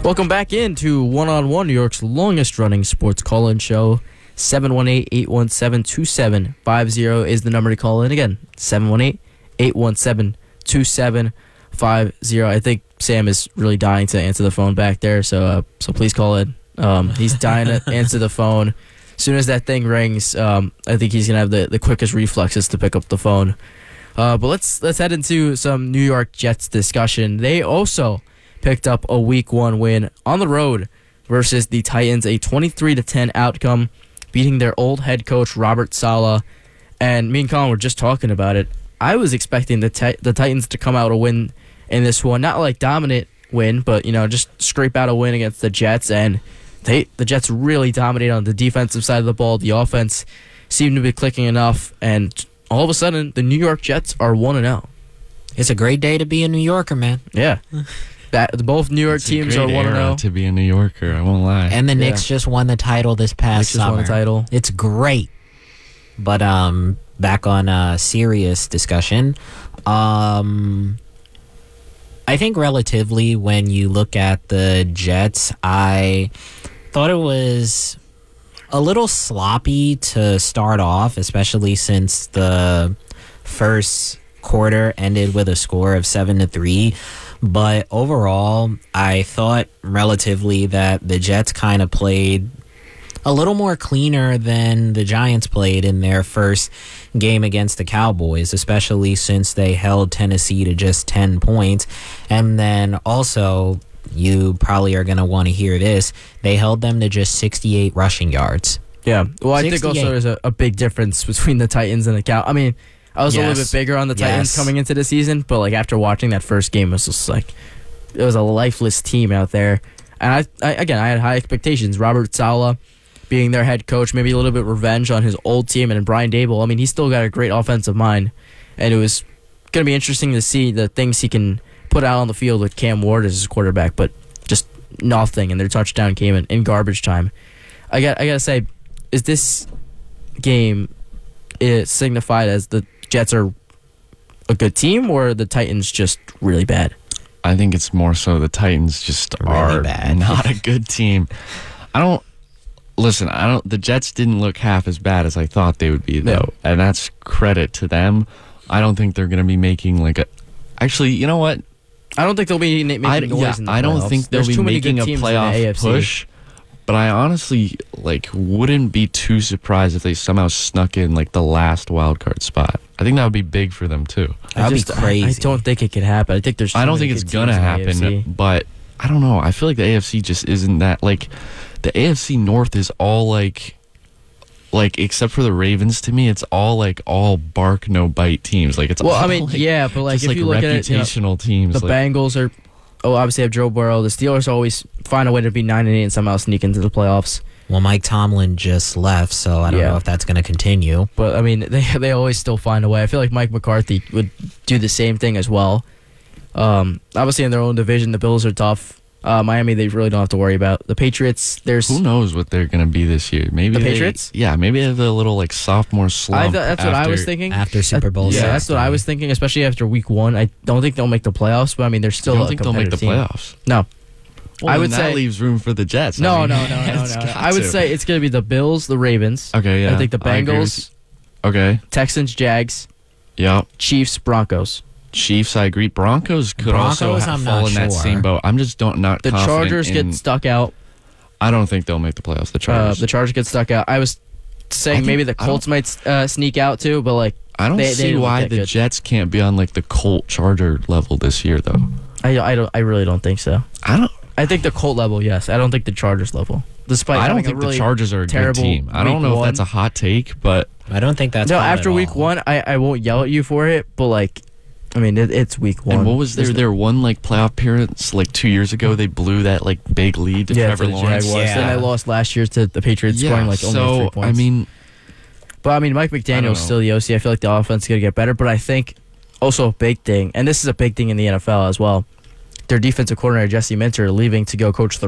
Welcome back into One on One, New York's longest-running sports call-in show. 718-817-2750 is the number to call in. Again, 718-817-2750. I think Sam is really dying to answer the phone back there, so please call in. He's dying to answer the phone. As soon as that thing rings, I think he's going to have the quickest reflexes to pick up the phone. But let's head into some New York Jets discussion. They also picked up a Week 1 win on the road versus the Titans, a 23-10 outcome, beating their old head coach, Robert Saleh. And me and Colin were just talking about it. I was expecting the Titans to come out a win in this one. Not like dominant win, but just scrape out a win against the Jets. And the Jets really dominated on the defensive side of the ball. The offense seemed to be clicking enough. And all of a sudden, the New York Jets are 1-0. It's a great day to be a New Yorker, man. Yeah. Both New York teams are 1-0. To be a New Yorker, I won't lie. And the Knicks just won the title this past summer. Won the title. It's great. But back on serious discussion, I think relatively when you look at the Jets, I thought it was a little sloppy to start off, especially since the first quarter ended with a score of 7-3. But overall, I thought relatively that the Jets kind of played a little more cleaner than the Giants played in their first game against the Cowboys, especially since they held Tennessee to just 10 points. And then also, you probably are going to want to hear this, they held them to just 68 rushing yards. Yeah, well, I 68. think also there's a big difference between the Titans and the Cowboys. I mean, I was a little bit bigger on the Titans coming into the season, but after watching that first game, it was just it was a lifeless team out there. And I had high expectations. Robert Saleh being their head coach, maybe a little bit revenge on his old team, and Brian Daboll. I mean, he's still got a great offensive mind, and it was going to be interesting to see the things he can put out on the field with Cam Ward as his quarterback, but just nothing, and their touchdown came in garbage time. I got to say, is this game signified as the Jets are a good team, or the Titans just really bad? I think it's more so the Titans just really are bad. Not a good team. The Jets didn't look half as bad as I thought they would be, though. Yeah. And that's credit to them. I don't think they're going to be making actually, you know what? I don't think they'll be making noise in the playoffs. I don't think they'll be making a playoff push. But I honestly wouldn't be too surprised if they somehow snuck in the last wild card spot. I think that would be big for them too. That'd be crazy. I don't think it could happen. I think there's. I don't think it's gonna happen. But I don't know. I feel like the AFC just isn't that the AFC North is all except for the Ravens. To me, it's all bark no bite teams. It's well, all, I mean, yeah, but just if you look at it, reputational teams. The Bengals are. Obviously have Joe Burrow. The Steelers always find a way to be 9-8 and somehow sneak into the playoffs. Well, Mike Tomlin just left, so I don't know if that's going to continue. But, I mean, they always still find a way. I feel like Mike McCarthy would do the same thing as well. Obviously, in their own division, the Bills are tough. Miami, they really don't have to worry about. The Patriots, who knows what they're going to be this year? Maybe the Patriots? Maybe they have a little sophomore slump. That's what I was thinking. After Super Bowl. Yeah, that's what I was thinking, especially after Week 1. I don't think they'll make the playoffs, but I mean, they're still I don't think they'll make the team. playoffs. No. Well, I would say that leaves room for the Jets. No. I would say it's going to be the Bills, the Ravens. Okay, yeah. I think the Bengals. Okay. Texans, Jags. Yeah. Chiefs, Broncos. Chiefs, I agree. Broncos could also fall in that same boat. I'm just not confident. The Chargers get stuck out. I don't think they'll make the playoffs. The Chargers. The Chargers get stuck out. I was saying maybe the Colts might sneak out too, but I don't see why the Jets can't be on the Colt Charger level this year, though. I really don't think so. I think the Colt level, yes. I don't think the Chargers level. Despite I don't think the Chargers are a good team. I don't know if that's a hot take, but I don't think that's after Week 1. I won't yell at you for it, but I mean, it's Week 1. And what was their one playoff appearance 2 years ago? They blew that big lead to Trevor Lawrence. Jaguars. Then they lost last year to the Patriots, scoring only 3 points. I mean, Mike McDaniel's still the OC. I feel like the offense is gonna get better, but I think also a big thing, and this is a big thing in the NFL as well. Their defensive coordinator Jesse Minter leaving to go coach the